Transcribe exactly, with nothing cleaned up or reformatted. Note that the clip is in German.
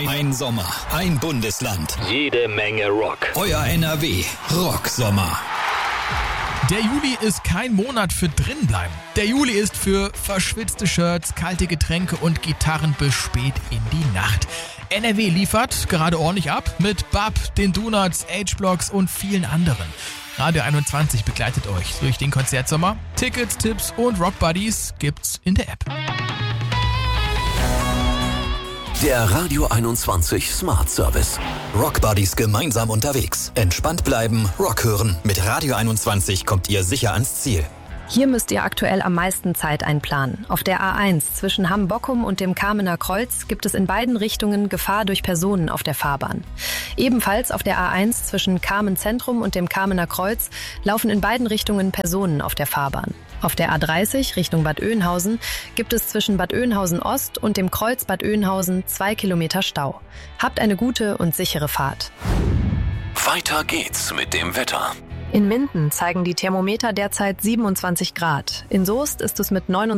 Ein Sommer, ein Bundesland, jede Menge Rock. Euer N R W Rocksommer. Der Juli ist kein Monat für drinbleiben. Der Juli ist für verschwitzte Shirts, kalte Getränke und Gitarren bis spät in die Nacht. N R W liefert gerade ordentlich ab mit B A P, den Donuts, H-Blocks und vielen anderen. Radio einundzwanzig begleitet euch durch den Konzertsommer. Tickets, Tipps und Rock Buddies gibt's in der App. Der Radio einundzwanzig Smart Service. Rock Buddies gemeinsam unterwegs. Entspannt bleiben, Rock hören. Mit Radio einundzwanzig kommt ihr sicher ans Ziel. Hier müsst ihr aktuell am meisten Zeit einplanen. Auf der A eins zwischen Hamm-Bockum und dem Kamener Kreuz gibt es in beiden Richtungen Gefahr durch Personen auf der Fahrbahn. Ebenfalls auf der A eins zwischen Kamen Zentrum und dem Kamener Kreuz laufen in beiden Richtungen Personen auf der Fahrbahn. Auf der A dreißig Richtung Bad Oeynhausen gibt es zwischen Bad Oeynhausen Ost und dem Kreuz Bad Oeynhausen zwei Kilometer Stau. Habt eine gute und sichere Fahrt. Weiter geht's mit dem Wetter. In Minden zeigen die Thermometer derzeit siebenundzwanzig Grad. In Soest ist es mit neunundzwanzig